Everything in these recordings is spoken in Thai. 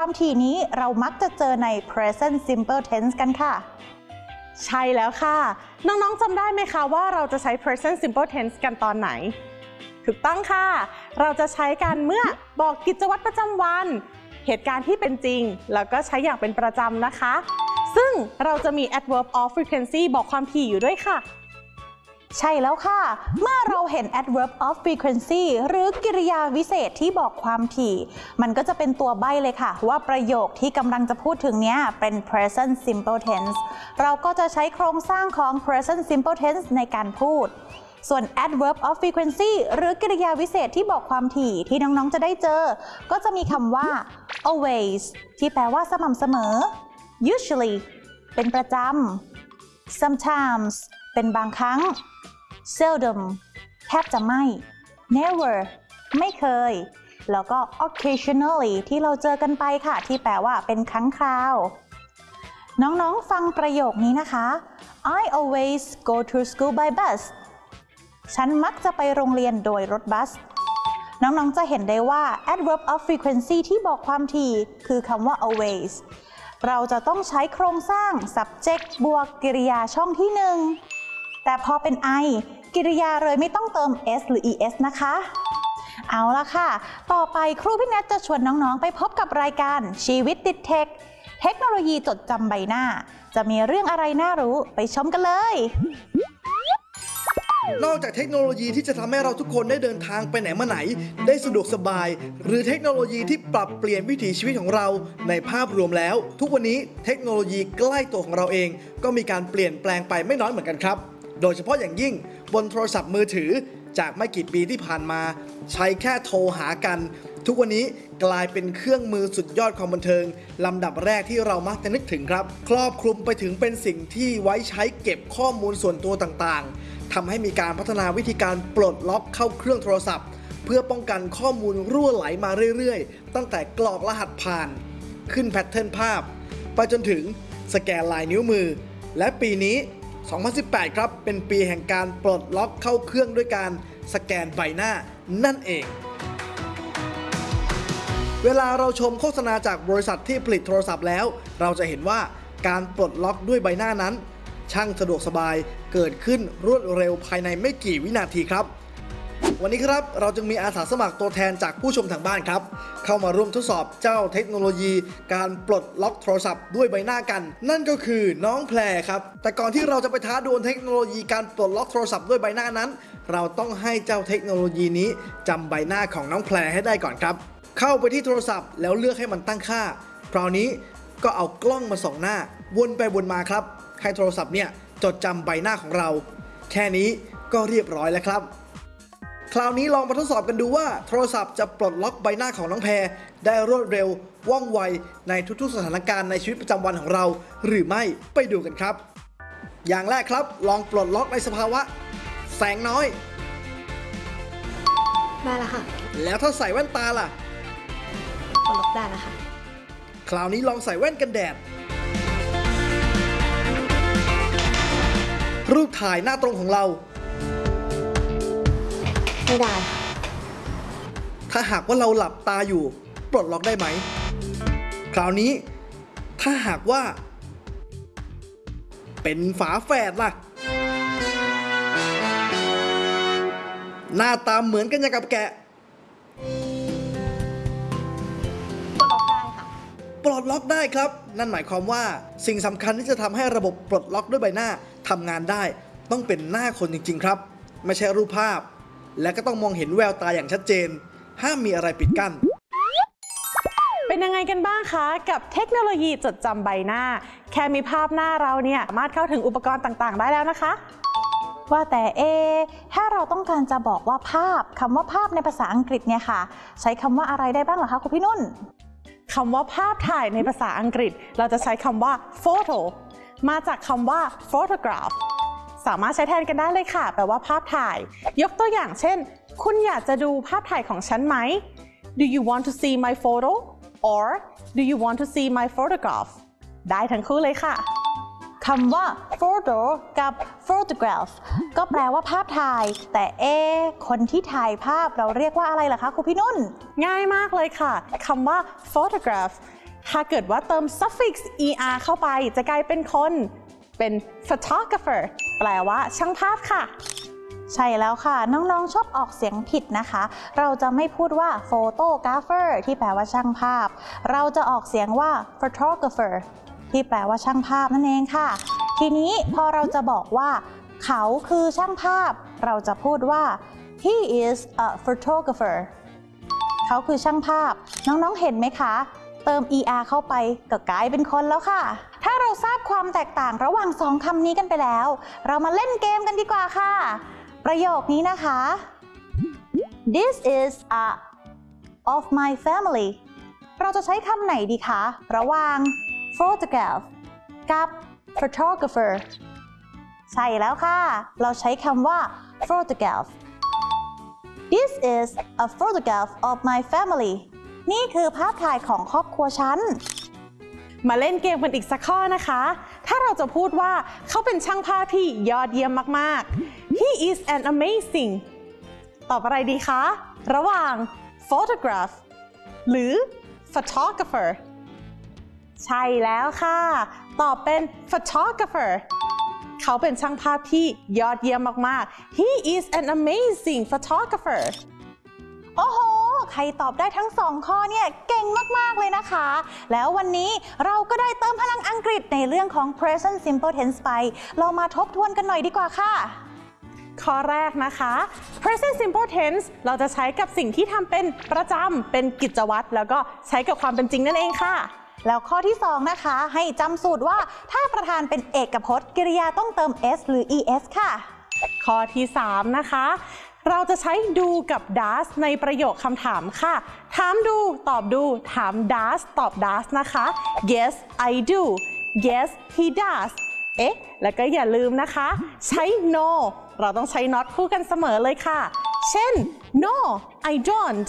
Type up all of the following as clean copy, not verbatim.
ถี่นี้เรามักจะเจอใน present simple tense กันค่ะใช่แล้วค่ะน้องๆจำได้ไหมคะว่าเราจะใช้ present simple tense กันตอนไหนถูกต้องค่ะเราจะใช้กันเมื่อบอกกิจวัตรประจำวันเหตุการณ์ที่เป็นจริงแล้วก็ใช้อย่างเป็นประจำนะคะซึ่งเราจะมี adverb of frequency บอกความถี่อยู่ด้วยค่ะใช่แล้วค่ะเมื่อเราเห็น adverb of frequency หรือกริยาวิเศษที่บอกความถี่มันก็จะเป็นตัวใบ้เลยค่ะว่าประโยคที่กำลังจะพูดถึงเนี้ยเป็น present simple tense เราก็จะใช้โครงสร้างของ present simple tense ในการพูดส่วน adverb of frequency หรือกริยาวิเศษที่บอกความถี่ที่น้องๆจะได้เจอก็จะมีคำว่า always ที่แปลว่าสม่ำเสมอ usually เป็นประจำ sometimes เป็นบางครั้ง seldom แทบจะไม่ never ไม่เคยแล้วก็ occasionally ที่เราเจอกันไปค่ะที่แปลว่าเป็นครั้งคราวน้องๆฟังประโยคนี้นะคะ I always go to school by bus ฉันมักจะไปโรงเรียนโดยรถบัสน้องๆจะเห็นได้ว่า adverb of frequency ที่บอกความถี่คือคำว่า always เราจะต้องใช้โครงสร้าง subject บวกกริยาช่องที่1แต่พอเป็น I กริยาเลยไม่ต้องเติม s หรือ es นะคะเอาละค่ะต่อไปครูพี่แนทจะชวนน้องๆไปพบกับรายการชีวิตติดเทคโนโลยีจดจำใบหน้าจะมีเรื่องอะไรน่ารู้ไปชมกันเลยนอกจากเทคโนโลยีที่จะทำให้เราทุกคนได้เดินทางไปไหนมาไหนได้สะดวกสบายหรือเทคโนโลยีที่ปรับเปลี่ยนวิถีชีวิตของเราในภาพรวมแล้วทุกวันนี้เทคโนโลยีใกล้ตัวของเราเองก็มีการเปลี่ยนแปลงไปไม่น้อยเหมือนกันครับโดยเฉพาะอย่างยิ่งบนโทรศัพท์มือถือจากไม่กี่ปีที่ผ่านมาใช้แค่โทรหากันทุกวันนี้กลายเป็นเครื่องมือสุดยอดความบันเทิงลำดับแรกที่เรามักจะนึกถึงครับครอบคลุมไปถึงเป็นสิ่งที่ไว้ใช้เก็บข้อมูลส่วนตัวต่างๆทำให้มีการพัฒนาวิธีการปลดล็อกเข้าเครื่องโทรศัพท์เพื่อป้องกันข้อมูลรั่วไหลมาเรื่อยๆตั้งแต่กรอกรหัสผ่านขึ้นแพทเทิร์นภาพไปจนถึงสแกนลายนิ้วมือและปีนี้2018 ครับเป็นปีแห่งการปลดล็อกเข้าเครื่องด้วยการสแกนใบหน้านั่นเองเวลาเราชมโฆษณาจากบริษัทที่ผลิตโทรศัพท์แล้วเราจะเห็นว่าการปลดล็อกด้วยใบหน้านั้นช่างสะดวกสบายเกิดขึ้นรวดเร็วภายในไม่กี่วินาทีครับวันนี้ครับเราจึงมีอาสาสมัครตัวแทนจากผู้ชมทางบ้านครับเข้ามาร่วมทดสอบเจ้าเทคโนโลยีการปลดล็อกโทรศัพท์ด้วยใบหน้ากันนั่นก็คือน้องแพรครับแต่ก่อนที่เราจะไปท้าดวลเทคโนโลยีการปลดล็อกโทรศัพท์ด้วยใบหน้านั้นเราต้องให้เจ้าเทคโนโลยีนี้จำใบหน้าของน้องแพรให้ได้ก่อนครับเข้าไปที่โทรศัพท์แล้วเลือกให้มันตั้งค่าคราวนี้ก็เอากล้องมาส่องหน้าวนไปวนมาครับให้โทรศัพท์เนี่ยจดจำใบหน้าของเราแค่นี้ก็เรียบร้อยแล้วครับคราวนี้ลองมาทดสอบกันดูว่าโทรศัพท์จะปลดล็อกใบหน้าของน้องแพรได้รวดเร็วว่องไวในทุกๆสถานการณ์ในชีวิตประจำวันของเราหรือไม่ไปดูกันครับอย่างแรกครับลองปลดล็อกในสภาวะแสงน้อยได้แล้วค่ะแล้วถ้าใส่แว่นตาล่ะปลดล็อกได้แล้วค่ะคราวนี้ลองใส่แว่นกันแดดรูปถ่ายหน้าตรงของเราไม่ได้ถ้าหากว่าเราหลับตาอยู่ปลดล็อกได้ไหมคราวนี้ถ้าหากว่าเป็นฝาแฝดล่ะหน้าตาเหมือนกันอย่างกับแกะปลดล็อกได้ค่ะปลดล็อกได้ครับนั่นหมายความว่าสิ่งสำคัญที่จะทำให้ระบบปลดล็อกด้วยใบหน้าทำงานได้ต้องเป็นหน้าคนจริงๆครับไม่ใช่รูปภาพและก็ต้องมองเห็นแววตาอย่างชัดเจนห้ามมีอะไรปิดกั้นเป็นยังไงกันบ้างคะกับเทคโนโลยีจดจำใบหน้าแค่มีภาพหน้าเราเนี่ยสามารถเข้าถึงอุปกรณ์ต่างๆได้แล้วนะคะว่าแต่ถ้าเราต้องการจะบอกว่าภาพคำว่าภาพในภาษาอังกฤษเนี่ยค่ะใช้คำว่าอะไรได้บ้างเหรอคะคุณพี่นุ่นคำว่าภาพถ่ายในภาษาอังกฤษเราจะใช้คำว่า photo มาจากคำว่า photograph สามารถใช้แทนกันได้เลยค่ะแปลว่าภาพถ่ายยกตัวอย่างเช่นคุณอยากจะดูภาพถ่ายของฉันไหม Do you want to see my photo or Do you want to see my photograph ได้ทั้งคู่เลยค่ะคำว่า photo กับ photograph ก็แปลว่าภาพถ่ายแต่คนที่ถ่ายภาพเราเรียกว่าอะไรล่ะคะครูพี่นุ่นง่ายมากเลยค่ะคำว่า photograph ถ้าเกิดว่าเติม suffix er เข้าไปจะกลายเป็นคนเป็น photographer แปลว่าช่างภาพค่ะใช่แล้วค่ะน้องๆชอบออกเสียงผิดนะคะเราจะไม่พูดว่า photographer ที่แปลว่าช่างภาพเราจะออกเสียงว่า photographer ที่แปลว่าช่างภาพนั่นเองค่ะทีนี้พอเราจะบอกว่าเขาคือช่างภาพเราจะพูดว่า he is a photographer เขาคือช่างภาพน้องๆเห็นไหมคะเติม er เข้าไปก็กลายเป็นคนแล้วค่ะถ้าเราทราบความแตกต่างระหว่างสองคำนี้กันไปแล้วเรามาเล่นเกมกันดีกว่าค่ะประโยคนี้นะคะ This is a of my family เราจะใช้คำไหนดีคะระหว่าง photograph กับ photographer ใช่แล้วค่ะเราใช้คำว่า photograph This is a photograph of my family นี่คือภาพถ่ายของครอบครัวฉันมาเล่นเกมกันอีกสักข้อนะคะถ้าเราจะพูดว่าเขาเป็นช่างภาพที่ยอดเยี่ยมมากๆ He is an amazing ตอบอะไรดีคะระหว่าง photograph หรือ photographer ใช่แล้วค่ะตอบเป็น photographer เขาเป็นช่างภาพที่ยอดเยี่ยมมากๆ He is an amazing photographer โอ้โหใครตอบได้ทั้งสองข้อเนี่ยเก่งมากๆเลยนะคะแล้ววันนี้เราก็ได้เติมพลังอังกฤษในเรื่องของ present simple tense ไปเรามาทบทวนกันหน่อยดีกว่าค่ะข้อแรกนะคะ present simple tense เราจะใช้กับสิ่งที่ทำเป็นประจำเป็นกิจวัตรแล้วก็ใช้กับความเป็นจริงนั่นเองค่ะแล้วข้อที่2นะคะให้จำสูตรว่าถ้าประธานเป็นเอกพจน์กริยาต้องเติม s หรือ es ค่ะข้อที่3นะคะเราจะใช้doกับ does ในประโยคคำถามค่ะถามdoตอบdoถาม does ตอบ does นะคะ yes I do yes he does แล้วก็อย่าลืมนะคะใช้ no เราต้องใช้ not คู่กันเสมอเลยค่ะเช่น no I don't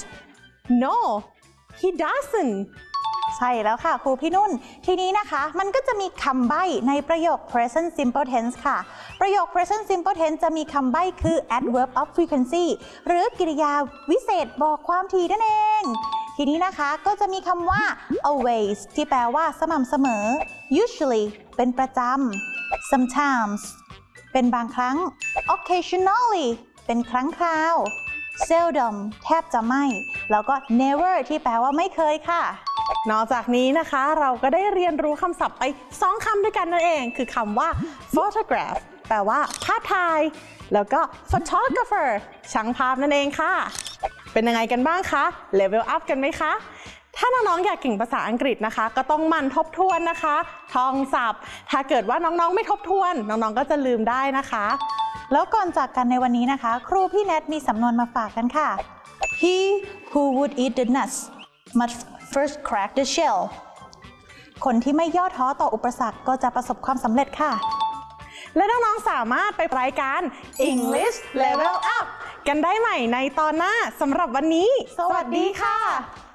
no he doesn't ใช่แล้วค่ะครูพี่นุ่นทีนี้นะคะมันก็จะมีคำใบ้ในประโยค present simple tense ค่ะประโยค present simple tense จะมีคำใบ้คือ adverb of frequency หรือกริยาวิเศษบอกความถี่นั่นเองทีนี้นะคะก็จะมีคำว่า always ที่แปลว่าสม่ำเสมอ usually เป็นประจำ sometimes เป็นบางครั้ง occasionally เป็นครั้งคราว seldom แทบจะไม่แล้วก็ never ที่แปลว่าไม่เคยค่ะนอกจากนี้นะคะเราก็ได้เรียนรู้คำศัพท์ไป2คำด้วยกันนั่นเองคือคำว่า photograph แปลว่าภาพถ่ายแล้วก็ photographer ช่างภาพนั่นเองค่ะเป็นยังไงกันบ้างคะ level up กันไหมคะถ้าน้องๆอยากเก่งภาษาอังกฤษนะคะก็ต้องหมั่นทบทวนนะคะท่องศัพท์ถ้าเกิดว่าน้องๆไม่ทบทวนน้องๆก็จะลืมได้นะคะแล้วก่อนจากกันในวันนี้นะคะครูพี่แนทมีสำนวนมาฝากกันค่ะ He who would eat the nuts must first crack the shell คนที่ไม่ย่อท้อต่ออุปสรรคก็จะประสบความสำเร็จค่ะและน้องๆสามารถไปรายการ English Level Up กันได้ใหม่ในตอนหน้าสำหรับวันนี้สวัสดีค่ะ